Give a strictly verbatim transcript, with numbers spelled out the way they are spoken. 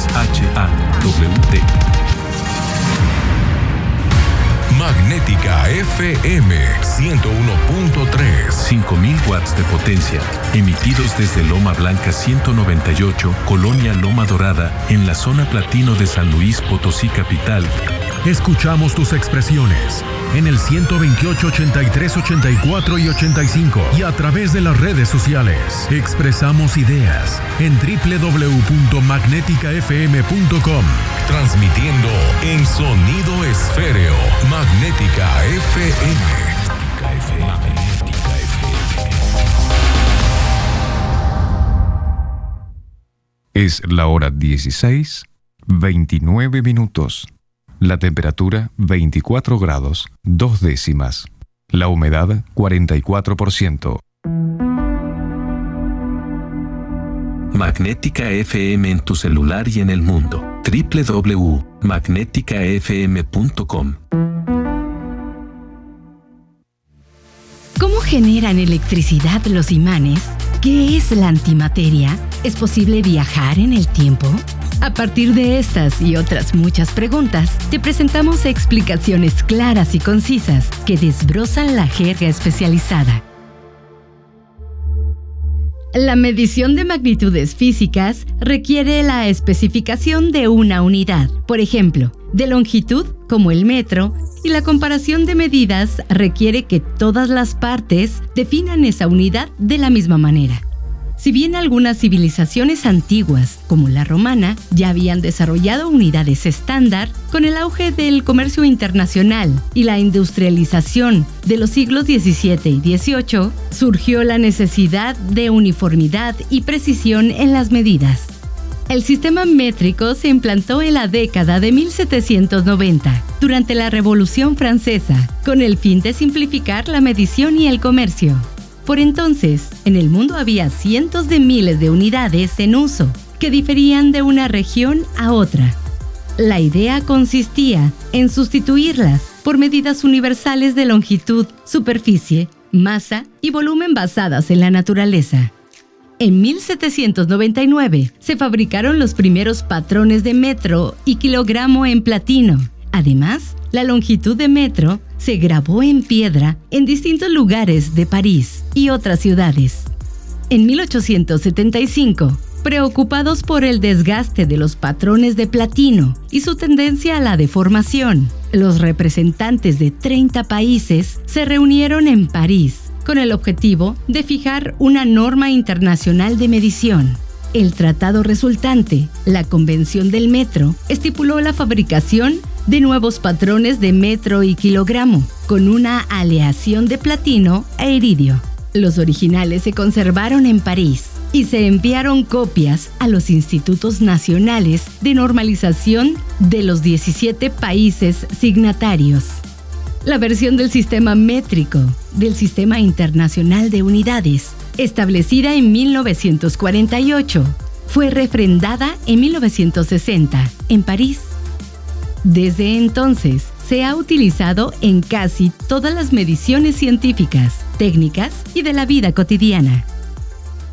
H A W D. Magnética F M ciento uno punto tres. cinco mil watts de potencia, emitidos desde Loma Blanca ciento noventa y ocho, Colonia Loma Dorada, en la zona platino de San Luis Potosí capital. Escuchamos tus expresiones en el ciento veintiocho, ochenta y tres, ochenta y cuatro y ochenta y cinco y a través de las redes sociales. Expresamos ideas en doble u doble u doble u punto magnética f m punto com. Transmitiendo en sonido esféreo. Magnética F M. Magnética F M. Es la hora dieciséis, veintinueve minutos. La temperatura veinticuatro grados, dos décimas. La humedad cuarenta y cuatro por ciento. Magnética F M en tu celular y en el mundo. doble u doble u doble u punto magnética f m punto com. ¿Cómo generan electricidad los imanes? ¿Qué es la antimateria? ¿Es posible viajar en el tiempo? A partir de estas y otras muchas preguntas, te presentamos explicaciones claras y concisas que desbrozan la jerga especializada. La medición de magnitudes físicas requiere la especificación de una unidad, por ejemplo, de longitud, como el metro, y la comparación de medidas requiere que todas las partes definan esa unidad de la misma manera. Si bien algunas civilizaciones antiguas, como la romana, ya habían desarrollado unidades estándar, con el auge del comercio internacional y la industrialización de los siglos diecisiete y dieciocho, surgió la necesidad de uniformidad y precisión en las medidas. El sistema métrico se implantó en la década de mil setecientos noventa, durante la Revolución Francesa, con el fin de simplificar la medición y el comercio. Por entonces, en el mundo había cientos de miles de unidades en uso, que diferían de una región a otra. La idea consistía en sustituirlas por medidas universales de longitud, superficie, masa y volumen basadas en la naturaleza. En mil setecientos noventa y nueve se fabricaron los primeros patrones de metro y kilogramo en platino. Además, la longitud de metro se grabó en piedra en distintos lugares de París y otras ciudades. En mil ochocientos setenta y cinco, preocupados por el desgaste de los patrones de platino y su tendencia a la deformación, los representantes de treinta países se reunieron en París con el objetivo de fijar una norma internacional de medición. El tratado resultante, la Convención del Metro, estipuló la fabricación de nuevos patrones de metro y kilogramo, con una aleación de platino e iridio. Los originales se conservaron en París y se enviaron copias a los institutos nacionales de normalización de los diecisiete países signatarios. La versión del sistema métrico del Sistema Internacional de Unidades, establecida en mil novecientos cuarenta y ocho, fue refrendada en mil novecientos sesenta en París. Desde entonces, se ha utilizado en casi todas las mediciones científicas, técnicas y de la vida cotidiana.